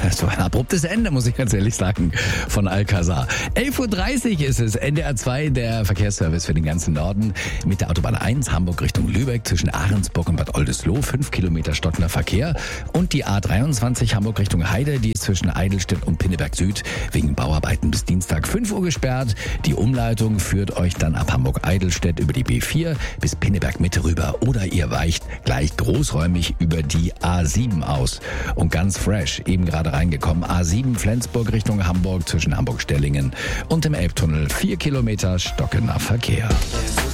So ein abruptes Ende, muss ich ganz ehrlich sagen, von Alcazar. 11.30 Uhr ist es, NDR 2, der Verkehrsservice für den ganzen Norden. Mit der Autobahn 1 Hamburg Richtung Lübeck zwischen Ahrensburg und Bad Oldesloe, 5 Kilometer stockender Verkehr. Und die A23 Hamburg Richtung Heide, die ist zwischen Eidelstedt und Pinneberg Süd wegen Bauarbeiten bis Dienstag 5 Uhr gesperrt. Die Umleitung führt euch dann ab Hamburg-Eidelstedt über die B4 bis Pinneberg Mitte rüber. Oder ihr weicht gleich großräumig über die A7 aus. Und ganz fresh, eben gerade reingekommen, A7 Flensburg Richtung Hamburg zwischen Hamburg-Stellingen und dem Elbtunnel, 4 Kilometer stockender Verkehr.